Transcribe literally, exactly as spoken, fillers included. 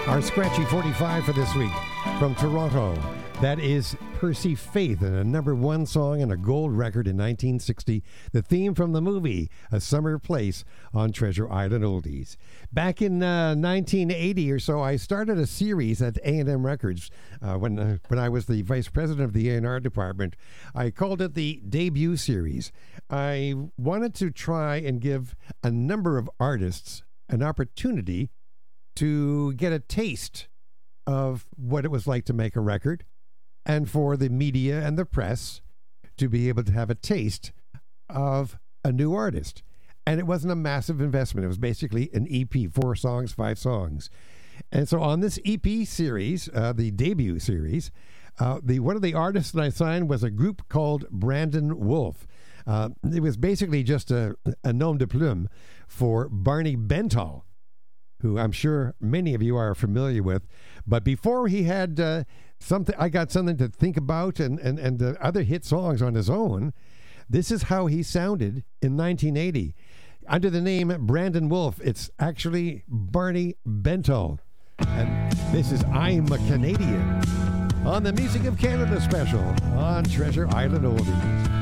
Our scratchy forty-five for this week from Toronto. That is Percy Faith, and a number one song and a gold record in nineteen sixty. The theme from the movie A Summer Place on Treasure Island Oldies. Back in uh, nineteen eighty or so, I started a series at A and M Records uh, when uh, when I was the vice president of the A and R department. I called it the Debut Series. I wanted to try and give a number of artists an opportunity to get a taste of what it was like to make a record, and for the media and the press to be able to have a taste of a new artist. And it wasn't a massive investment. It was basically an E P, four songs, five songs. And so on this E P series, uh, the Debut Series, uh, the one of the artists that I signed was a group called Brandon Wolf. Uh, it was basically just a, a nom de plume for Barney Bentall, who I'm sure many of you are familiar with. But before he had uh, something, I got something to think about and, and, and uh, other hit songs on his own. This is how he sounded in nineteen eighty. Under the name Brandon Wolf, it's actually Barney Bentall. And this is I'm a Canadian on the Music of Canada special on Treasure Island Oldies.